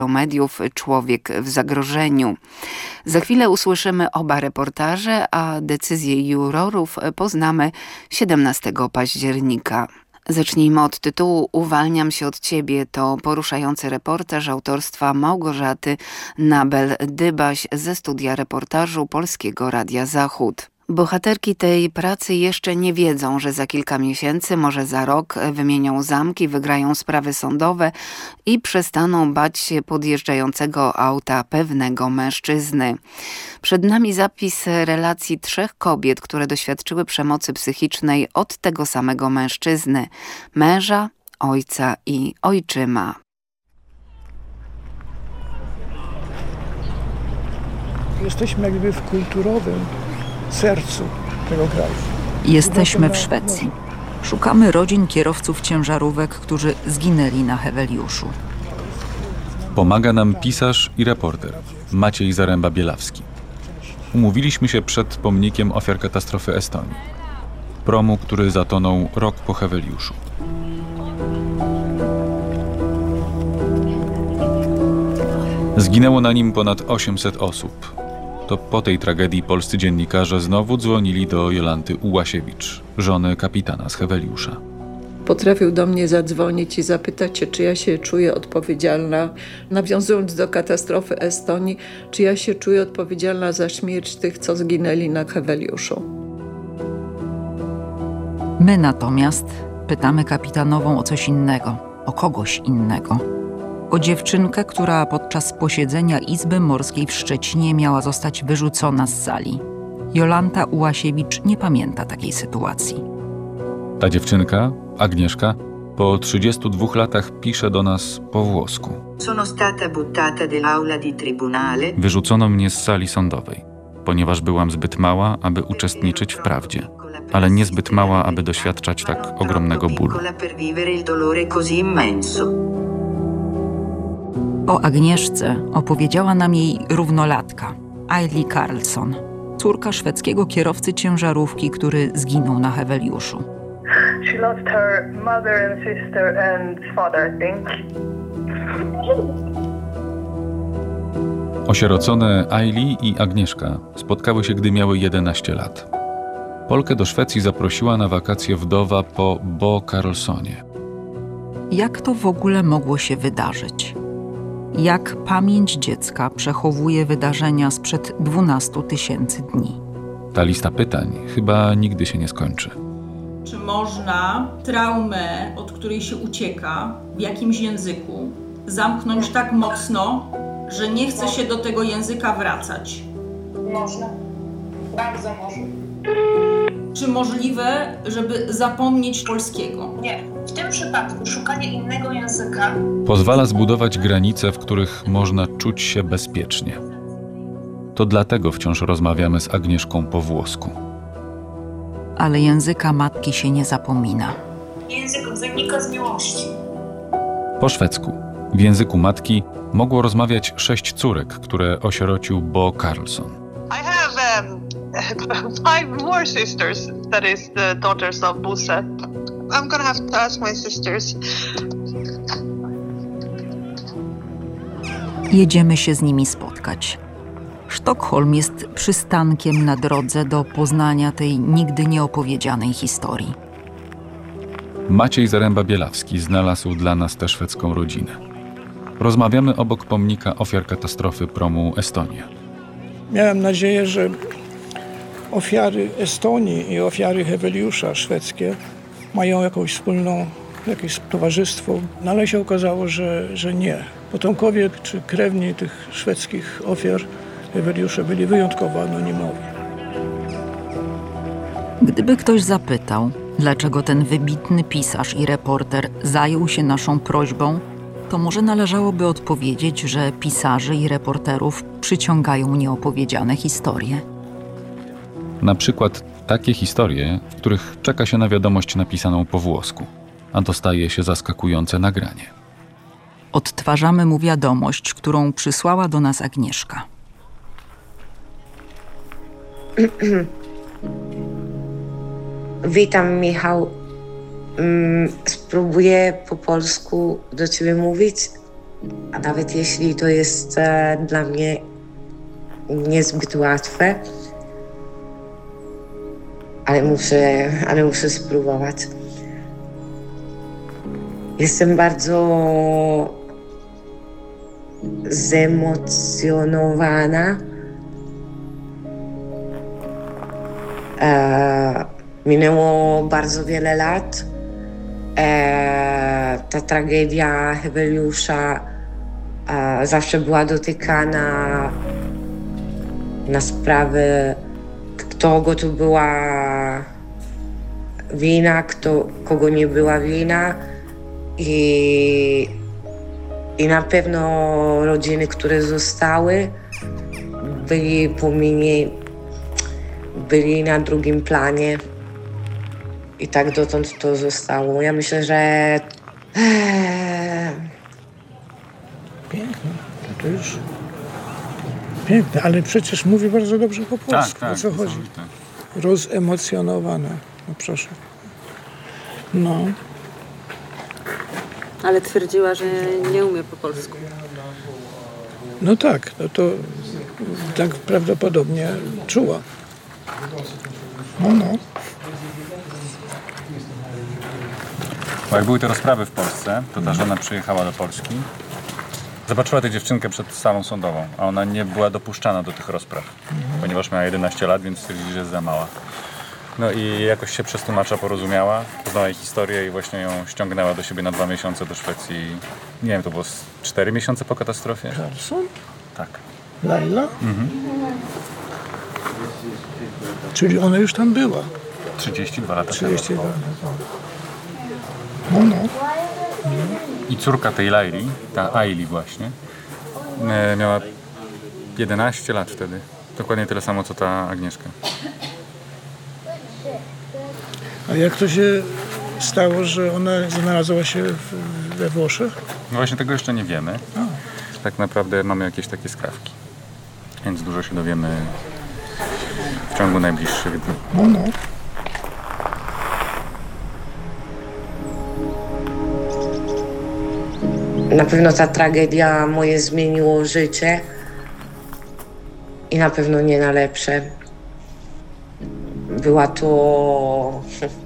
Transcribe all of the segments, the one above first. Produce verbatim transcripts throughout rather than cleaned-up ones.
mediów Człowiek w zagrożeniu. Za chwilę usłyszymy oba reportaże, a decyzję jurorów poznamy siedemnastego października. Zacznijmy od tytułu Uwalniam się od ciebie. To poruszający reportaż autorstwa Małgorzaty Nabel-Dybaś ze studia reportażu Polskiego Radia Zachód. Bohaterki tej pracy jeszcze nie wiedzą, że za kilka miesięcy, może za rok, wymienią zamki, wygrają sprawy sądowe i przestaną bać się podjeżdżającego auta pewnego mężczyzny. Przed nami zapis relacji trzech kobiet, które doświadczyły przemocy psychicznej od tego samego mężczyzny, męża, ojca i ojczyma. Jesteśmy jakby w kulturowym sercu tego kraju. Jesteśmy w Szwecji. Szukamy rodzin kierowców ciężarówek, którzy zginęli na Heweliuszu. Pomaga nam pisarz i reporter Maciej Zaręba-Bielawski. Umówiliśmy się przed pomnikiem ofiar katastrofy Estonii. Promu, który zatonął rok po Heweliuszu. Zginęło na nim ponad osiemset osób. To po tej tragedii polscy dziennikarze znowu dzwonili do Jolanty Ułasiewicz, żony kapitana z Heweliusza. Potrafił do mnie zadzwonić i zapytać się, czy ja się czuję odpowiedzialna, nawiązując do katastrofy Estonii, czy ja się czuję odpowiedzialna za śmierć tych, co zginęli na Heweliuszu. My natomiast pytamy kapitanową o coś innego, o kogoś innego. O dziewczynkę, która podczas posiedzenia Izby Morskiej w Szczecinie miała zostać wyrzucona z sali. Jolanta Ułasiewicz nie pamięta takiej sytuacji. Ta dziewczynka, Agnieszka, po trzydziestu dwóch latach pisze do nas po włosku. Wyrzucono mnie z sali sądowej, ponieważ byłam zbyt mała, aby uczestniczyć w prawdzie, ale niezbyt mała, aby doświadczać tak ogromnego bólu. O Agnieszce opowiedziała nam jej równolatka, Aili Karlsson, córka szwedzkiego kierowcy ciężarówki, który zginął na Heweliuszu. She lost her mother and sister and father, I think. Osierocone Aili i Agnieszka spotkały się, gdy miały jedenaście lat. Polkę do Szwecji zaprosiła na wakacje wdowa po Bo Karlssonie. Jak to w ogóle mogło się wydarzyć? Jak pamięć dziecka przechowuje wydarzenia sprzed dwunastu tysięcy dni? Ta lista pytań chyba nigdy się nie skończy. Czy można traumę, od której się ucieka, w jakimś języku zamknąć tak mocno, że nie chce się do tego języka wracać? Można. Bardzo można. Czy możliwe, żeby zapomnieć polskiego? Nie. W tym przypadku szukanie innego języka pozwala zbudować granice, w których można czuć się bezpiecznie. To dlatego wciąż rozmawiamy z Agnieszką po włosku. Ale języka matki się nie zapomina. Język wynika z miłości. Po szwedzku, w języku matki, mogło rozmawiać sześć córek, które osierocił Bo Karlsson. I have um, five more sisters, that is the daughters of Bosse. I'm gonna have to ask my sisters. Jedziemy się z nimi spotkać. Sztokholm jest przystankiem na drodze do poznania tej nigdy nieopowiedzianej historii. Maciej Zaręba-Bielawski znalazł dla nas tę szwedzką rodzinę. Rozmawiamy obok pomnika ofiar katastrofy promu Estonia. Miałem nadzieję, że ofiary Estonii i ofiary Heweliusza szwedzkie mają jakąś wspólną, jakieś towarzystwo, no ale się okazało, że, że nie. Potomkowie czy krewni tych szwedzkich ofiar Heweliusza byli wyjątkowo anonimowi. Gdyby ktoś zapytał, dlaczego ten wybitny pisarz i reporter zajął się naszą prośbą, to może należałoby odpowiedzieć, że pisarzy i reporterów przyciągają nieopowiedziane historie. Na przykład takie historie, w których czeka się na wiadomość napisaną po włosku, a dostaje się zaskakujące nagranie. Odtwarzamy mu wiadomość, którą przysłała do nas Agnieszka. Witam, Michał. Spróbuję po polsku do ciebie mówić. A nawet jeśli to jest e, dla mnie niezbyt łatwe, ale muszę, ale muszę spróbować. Jestem bardzo zemocjonowana. E, minęło bardzo wiele lat. E, ta tragedia Heweliusza e, zawsze była dotykana na sprawę, kogo to była wina, kto, kogo nie była wina. I, I na pewno rodziny, które zostały, byli pomini, byli na drugim planie. I tak dotąd to zostało. Ja myślę, że... Eee... Piękne. To już... Piękne, ale przecież mówi bardzo dobrze po polsku. Tak, tak, o co chodzi? tak. Rozemocjonowana. No proszę. No. Ale twierdziła, że nie umie po polsku. No tak, no to tak prawdopodobnie czuła. No, no. Bo jak były te rozprawy w Polsce, to ta żona przyjechała do Polski. Zobaczyła tę dziewczynkę przed salą sądową, a ona nie była dopuszczana do tych rozpraw, ponieważ miała jedenaście lat, więc stwierdzili, że jest za mała. No i jakoś się przez tłumacza porozumiała, poznała jej historię i właśnie ją ściągnęła do siebie na dwa miesiące do Szwecji. Nie wiem, to było z cztery miesiące po katastrofie? Carlson? Tak. Laila? Mhm. Czyli ona już tam była. trzydzieści dwa lata trzydzieści dwa temu. lata. No, no. I córka tej Laili, ta Aili właśnie, miała jedenaście lat wtedy. Dokładnie tyle samo, co ta Agnieszka. A jak to się stało, że ona znalazła się w, we Włoszech? No właśnie tego jeszcze nie wiemy. A. Tak naprawdę mamy jakieś takie skrawki. Więc dużo się dowiemy w ciągu najbliższych dni. No, no. Na pewno ta tragedia moje zmieniło życie i na pewno nie na lepsze. Była to...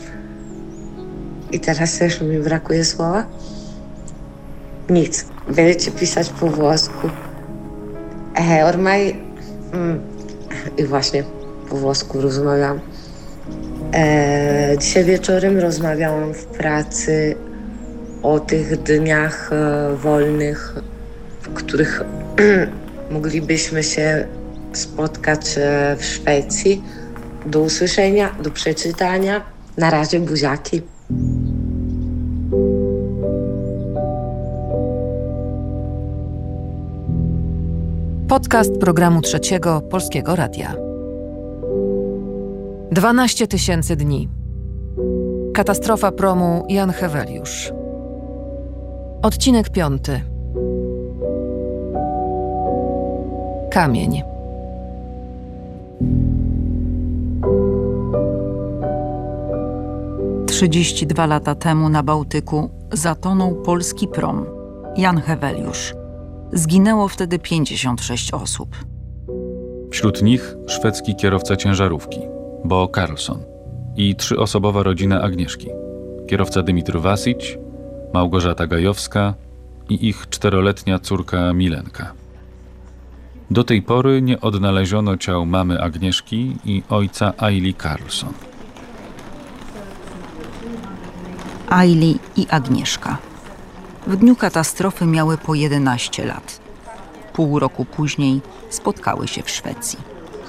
I teraz też mi brakuje słowa. Nic. Będziecie pisać po włosku. E, ormai... Mm. I właśnie po włosku rozmawiam. E, dzisiaj wieczorem rozmawiałam w pracy o tych dniach e, wolnych, w których moglibyśmy się spotkać e, w Szwecji. Do usłyszenia, do przeczytania. Na razie, buziaki. Podcast programu Trzeciego Polskiego Radia. dwanaście tysięcy dni. Katastrofa promu Jan Heweliusz. Odcinek piąty. Kamień. trzydzieści dwa lata temu na Bałtyku zatonął polski prom Jan Heweliusz. Zginęło wtedy pięćdziesiąt sześć osób. Wśród nich szwedzki kierowca ciężarówki, Bo Carlson, i trzyosobowa rodzina Agnieszki. Kierowca Dymitr Vasic, Małgorzata Gajowska i ich czteroletnia córka Milenka. Do tej pory nie odnaleziono ciał mamy Agnieszki i ojca Aili Carlson. Aili i Agnieszka. W dniu katastrofy miały po jedenaście lat. Pół roku później spotkały się w Szwecji.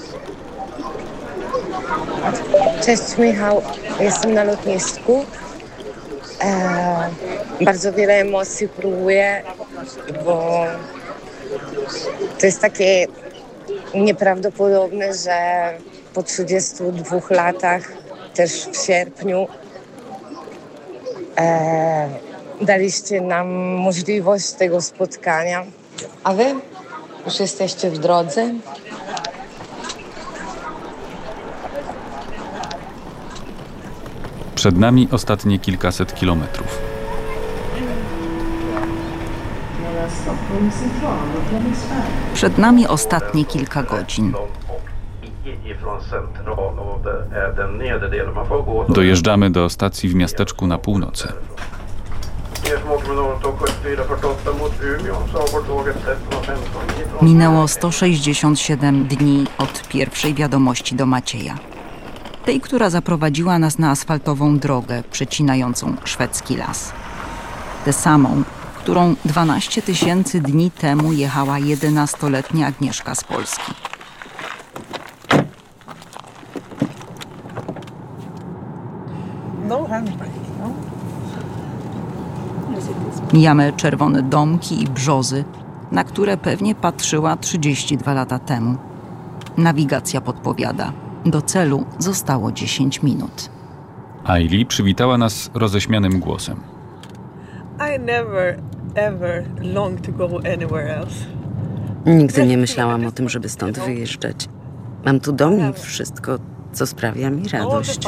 Cześć Michał, jestem na lotnisku. E, bardzo wiele emocji próbuję, bo to jest takie nieprawdopodobne, że po trzydziestu dwóch latach, też w sierpniu, e, daliście nam możliwość tego spotkania. A wy już jesteście w drodze? Przed nami ostatnie kilkaset kilometrów. Przed nami ostatnie kilka godzin. Dojeżdżamy do stacji w miasteczku na północy. Minęło sto sześćdziesiąt siedem dni od pierwszej wiadomości do Macieja. Tej, która zaprowadziła nas na asfaltową drogę przecinającą szwedzki las. Tę samą, którą dwanaście tysięcy dni temu jechała jedenastoletnia Agnieszka z Polski. Mijamy czerwone domki i brzozy, na które pewnie patrzyła trzydzieści dwa lata temu. Nawigacja podpowiada. Do celu zostało dziesięć minut. Aili przywitała nas roześmianym głosem. I never, ever long to go anywhere else. Nigdy nie myślałam o tym, żeby stąd wyjeżdżać. Mam tu dom i wszystko, co sprawia mi radość.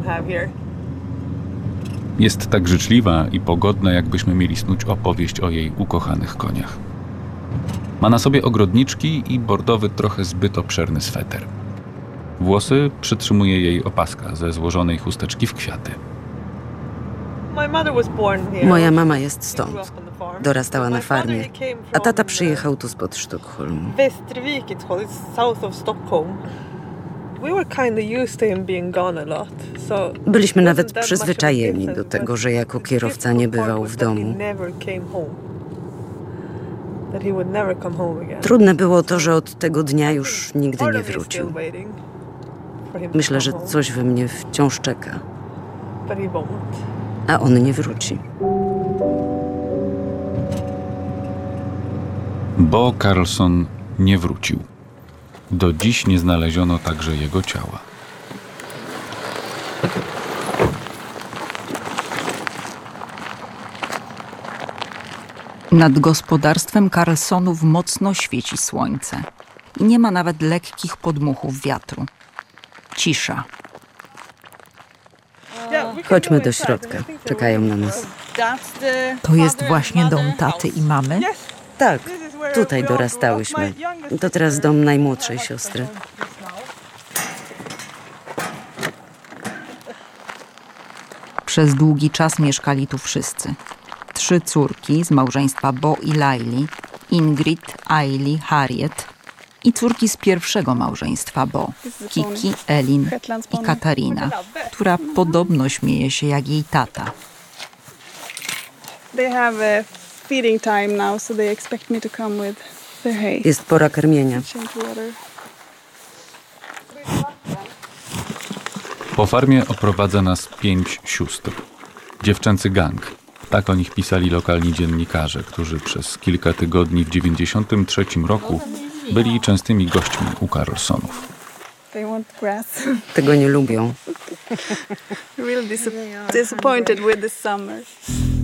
Jest tak życzliwa i pogodna, jakbyśmy mieli snuć opowieść o jej ukochanych koniach. Ma na sobie ogrodniczki i bordowy, trochę zbyt obszerny sweter. Włosy przytrzymuje jej opaska ze złożonej chusteczki w kwiaty. Moja mama jest stąd. Dorastała na farmie, a tata przyjechał tu spod Sztokholmu. Byliśmy nawet przyzwyczajeni do tego, że jako kierowca nie bywał w domu. Trudne było to, że od tego dnia już nigdy nie wrócił. Myślę, że coś we mnie wciąż czeka. A on nie wróci. Bo Carlson nie wrócił. Do dziś nie znaleziono także jego ciała. Nad gospodarstwem Carlsonów mocno świeci słońce. I nie ma nawet lekkich podmuchów wiatru. Cisza. Chodźmy do środka. Czekają na nas. To jest właśnie dom taty i mamy? Tak, tutaj dorastałyśmy. To teraz dom najmłodszej siostry. Przez długi czas mieszkali tu wszyscy. Trzy córki z małżeństwa Bo i Laili, Ingrid, Aili, Harriet i córki z pierwszego małżeństwa Bo, Kiki, Elin i Katarina, która podobno śmieje się jak jej tata. Jest pora karmienia. Po farmie oprowadza nas pięć sióstr. Dziewczęcy gang. Tak o nich pisali lokalni dziennikarze, którzy przez kilka tygodni w dziewięćdziesiątym trzecim roku byli częstymi gośćmi u Carlsonów. Tego nie lubią. Really disappointed with the summer.